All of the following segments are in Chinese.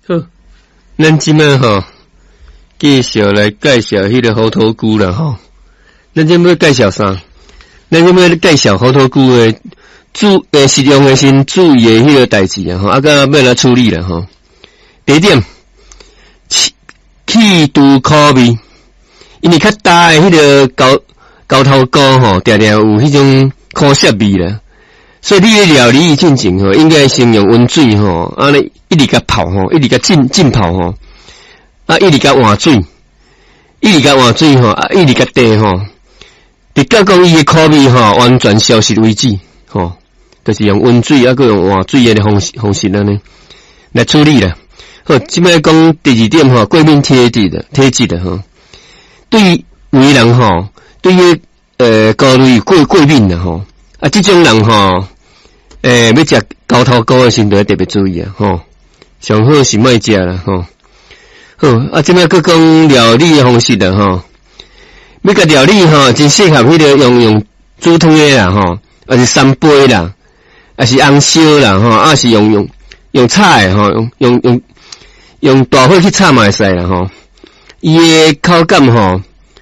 好，咱即摆吼，继续来介绍迄个猴头菇啦吼。咱即摆要介绍啥？咱即摆介绍猴头菇的食用的时注意的迄个代志啊吼，啊，甲要来处理啦吼。第一点，气度口味，因为较大的迄个高头菇吼，常常有迄种苦涩味啦。所以你咧料理进前吼，应该先用温水吼，安尼一直甲泡吼，一直甲浸泡吼，啊，一直甲换水，一直甲换水吼，啊，一直甲炖吼，直到讲伊诶口味吼完全消失为止吼，就是用温水啊，佮用换水诶方式呢来处理啦。好，即摆讲第二点吼，过敏体质的吼，对于有的人吼，对于高类过敏的吼。啊，这种人吼，要食高头菇的时候要特别注意啊，吼，上好是莫食啦，吼。好，啊，这摆佮讲料理的方式啦，吼，要甲料理吼，真适合迄个用煮汤的啦，吼，还是三杯啦，还是红烧啦，吼，啊是用炒的吼，用大火去炒嘛会使啦，吼，伊的口感吼，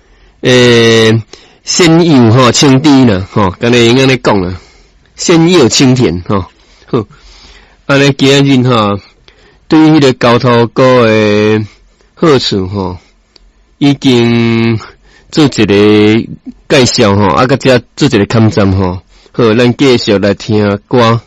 鲜幼吼清甜啦，吼，刚才应该咧讲啦，鲜幼清甜吼，好，安尼今日吼，对于迄个高头菇的好处吼，已经做一个介绍吼，啊，甲遮做一个勘赞吼，好，咱继续来听歌。